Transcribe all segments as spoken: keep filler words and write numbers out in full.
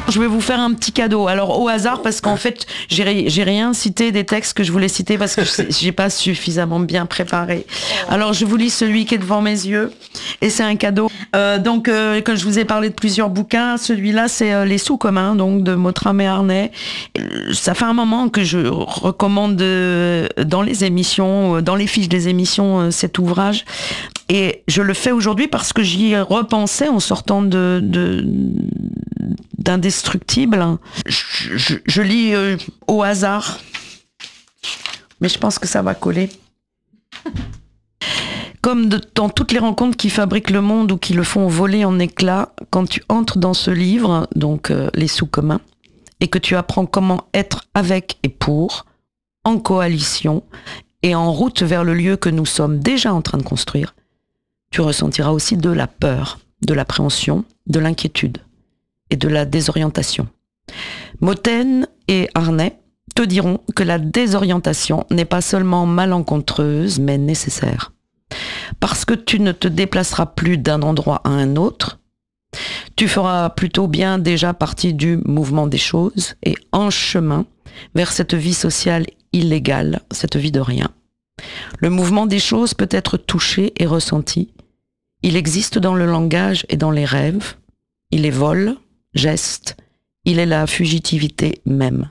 Je vais vous faire un petit cadeau. Alors au hasard, parce qu'en fait, j'ai, j'ai rien cité des textes que je voulais citer parce que j'ai pas suffisamment bien préparé. Alors je vous lis celui qui est devant mes yeux et c'est un cadeau. Euh, donc euh, quand je vous ai parlé de plusieurs bouquins, celui-là c'est euh, Les sous communs, donc de Mottram et Arnay. Ça fait un moment que je recommande euh, dans les émissions, dans les fiches des émissions, euh, cet ouvrage. Et je le fais aujourd'hui parce que j'y repensais en sortant de, de d'Indestructible. Je, je, je lis euh, au hasard, mais je pense que ça va coller. Comme de, dans toutes les rencontres qui fabriquent le monde ou qui le font voler en éclats, quand tu entres dans ce livre, donc euh, Les sous communs, et que tu apprends comment être avec et pour, en coalition et en route vers le lieu que nous sommes déjà en train de construire, tu ressentiras aussi de la peur, de l'appréhension, de l'inquiétude et de la désorientation. Moten et Arnay te diront que la désorientation n'est pas seulement malencontreuse, mais nécessaire. Parce que tu ne te déplaceras plus d'un endroit à un autre, tu feras plutôt bien déjà partie du mouvement des choses et en chemin vers cette vie sociale illégale, cette vie de rien. Le mouvement des choses peut être touché et ressenti. Il existe dans le langage et dans les rêves. Il est vol, geste, il est la fugitivité même.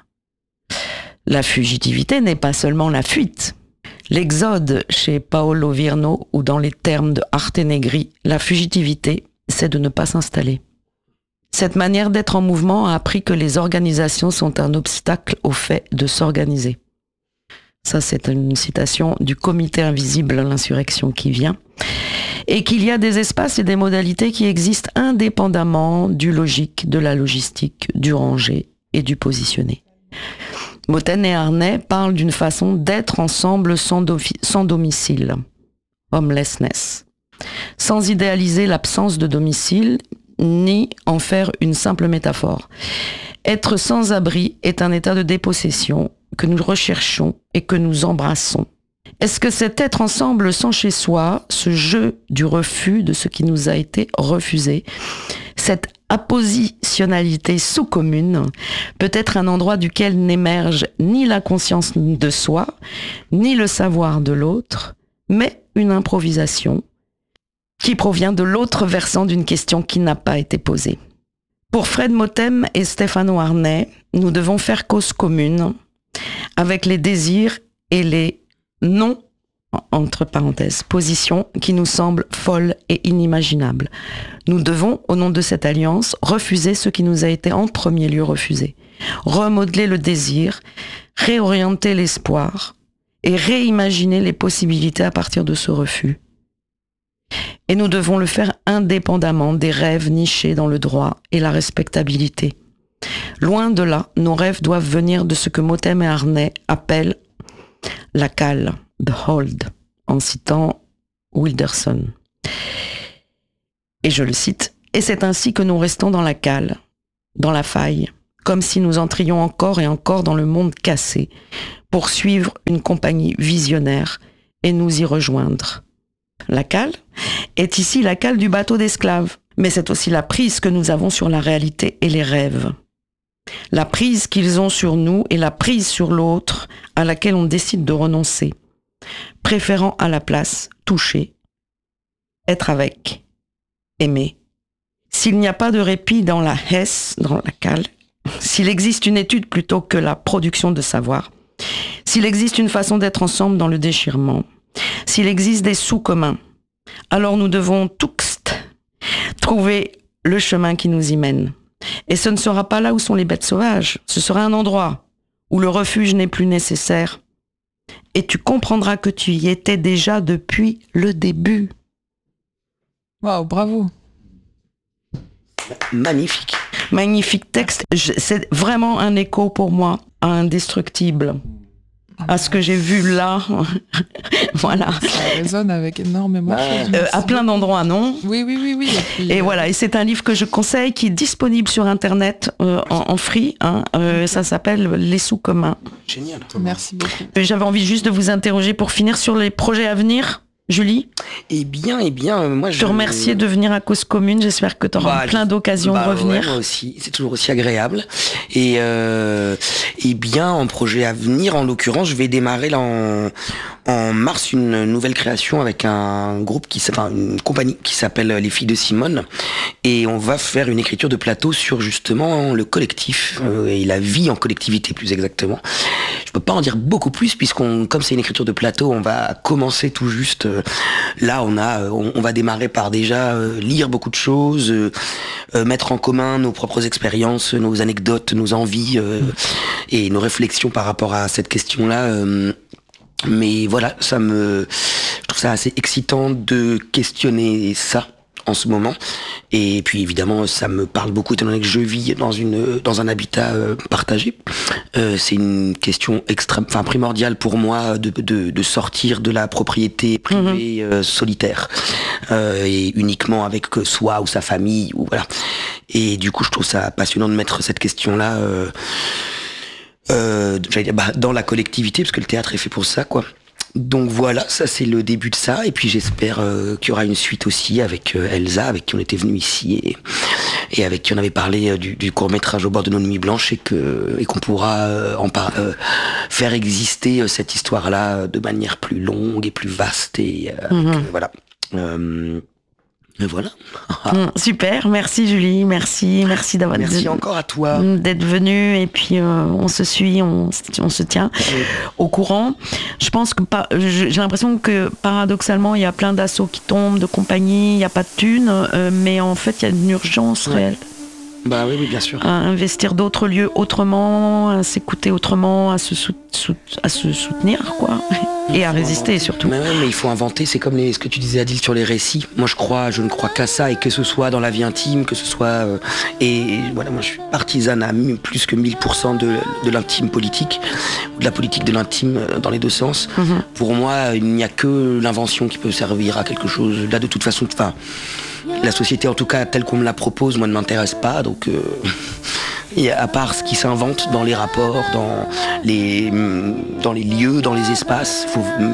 La fugitivité n'est pas seulement la fuite. L'exode chez Paolo Virno ou dans les termes de Arte Negri, la fugitivité, c'est de ne pas s'installer. Cette manière d'être en mouvement a appris que les organisations sont un obstacle au fait de s'organiser. Ça, c'est une citation du comité invisible, l'insurrection qui vient. Et qu'il y a des espaces et des modalités qui existent indépendamment du logique, de la logistique, du rangé et du positionné. Moten et Arnay parlent d'une façon d'être ensemble sans, dofi- sans domicile, homelessness, sans idéaliser l'absence de domicile, ni en faire une simple métaphore. Être sans abri est un état de dépossession que nous recherchons et que nous embrassons. Est-ce que cet être ensemble sans chez soi, ce jeu du refus de ce qui nous a été refusé, cette appositionnalité sous-commune, peut être un endroit duquel n'émerge ni la conscience de soi, ni le savoir de l'autre, mais une improvisation qui provient de l'autre versant d'une question qui n'a pas été posée. Pour Fred Moten et Stefano Arnay, nous devons faire cause commune avec les désirs et les non, entre parenthèses, positions qui nous semblent folles et inimaginables. Nous devons, au nom de cette alliance, refuser ce qui nous a été en premier lieu refusé, remodeler le désir, réorienter l'espoir et réimaginer les possibilités à partir de ce refus. Et nous devons le faire indépendamment des rêves nichés dans le droit et la respectabilité. Loin de là, nos rêves doivent venir de ce que Moten et Arnay appellent la cale, the hold, en citant Wilderson. Et je le cite, « Et c'est ainsi que nous restons dans la cale, dans la faille, comme si nous entrions encore et encore dans le monde cassé, pour suivre une compagnie visionnaire et nous y rejoindre. » La cale est ici la cale du bateau d'esclaves, mais c'est aussi la prise que nous avons sur la réalité et les rêves. La prise qu'ils ont sur nous et la prise sur l'autre à laquelle on décide de renoncer, préférant à la place toucher, être avec, aimer. S'il n'y a pas de répit dans la hesse, dans la cale, s'il existe une étude plutôt que la production de savoir, s'il existe une façon d'être ensemble dans le déchirement, s'il existe des sous communs, alors nous devons tous trouver le chemin qui nous y mène. Et ce ne sera pas là où sont les bêtes sauvages, ce sera un endroit où le refuge n'est plus nécessaire. Et tu comprendras que tu y étais déjà depuis le début. Waouh, bravo. Magnifique. Magnifique texte. Je, c'est vraiment un écho pour moi à Indestructible. À ce que j'ai vu là. Voilà. Ça résonne avec énormément de choses. Euh, à plein d'endroits, non ? Oui, oui, oui, oui. Et, puis, et euh... voilà, et c'est un livre que je conseille, qui est disponible sur Internet euh, en, en free. Hein, euh, ça s'appelle Les sous communs. Génial. Merci beaucoup. J'avais envie juste de vous interroger pour finir sur les projets à venir. Julie? Eh bien, eh bien, euh, moi je... Je te remercie de venir à Cause Commune. J'espère que tu auras Bah, plein d'occasions bah, de revenir. Ouais, moi aussi, c'est toujours aussi agréable. Et euh, eh bien, en projet à venir, en l'occurrence, je vais démarrer là en, en mars une nouvelle création avec un groupe qui s'appelle, enfin, une compagnie qui s'appelle Les Filles de Simone. Et on va faire une écriture de plateau sur justement le collectif euh, et la vie en collectivité plus exactement. Je peux pas en dire beaucoup plus puisqu'on, comme c'est une écriture de plateau, on va commencer tout juste. Euh, là, on a, on, on va démarrer par déjà euh, lire beaucoup de choses, euh, euh, mettre en commun nos propres expériences, nos anecdotes, nos envies euh, et nos réflexions par rapport à cette question-là. Euh, mais voilà, ça me, je trouve ça assez excitant de questionner ça en ce moment. Et puis évidemment, ça me parle beaucoup étant donné que je vis dans une dans un habitat euh, partagé. Euh, c'est une question extrême, enfin primordiale pour moi de de, de sortir de la propriété privée mmh. euh, solitaire euh, et uniquement avec soi ou sa famille ou voilà. Et du coup, je trouve ça passionnant de mettre cette question-là euh, euh, j'allais dire, bah, dans la collectivité parce que le théâtre est fait pour ça, quoi. Donc voilà, ça c'est le début de ça, et puis j'espère euh, qu'il y aura une suite aussi avec euh, Elsa, avec qui on était venu ici, et, et avec qui on avait parlé euh, du, du court-métrage Au bord de nos nuits blanches, et que et qu'on pourra euh, en par, euh, faire exister euh, cette histoire-là euh, de manière plus longue et plus vaste, et euh, mm-hmm. avec, euh, voilà. Euh, Et voilà. Mmh, super, merci Julie, merci, merci d'avoir merci encore à toi d'être venue, et puis euh, on se suit, on, on se tient oui. au courant. Je pense que pas, j'ai l'impression que paradoxalement il y a plein d'assauts qui tombent, de compagnies, il n'y a pas de thunes, euh, mais en fait il y a une urgence ouais. réelle. Bah oui, oui, bien sûr. À investir d'autres lieux autrement, à s'écouter autrement, à se, sou- sou- à se soutenir, quoi. Et à résister inventer. surtout. Mais, ouais, mais il faut inventer, c'est comme les, ce que tu disais Adil sur les récits. Moi je crois, je ne crois qu'à ça, et que ce soit dans la vie intime, que ce soit... Euh, et, et voilà, moi je suis partisane à plus que mille pour cent de, de l'intime politique, ou de la politique de l'intime euh, dans les deux sens. Mm-hmm. Pour moi, il n'y a que l'invention qui peut servir à quelque chose. Là de toute façon, enfin... La société, en tout cas, telle qu'on me la propose, moi, ne m'intéresse pas. Donc, euh, et à part ce qui s'invente dans les rapports, dans les, dans les lieux, dans les espaces, faut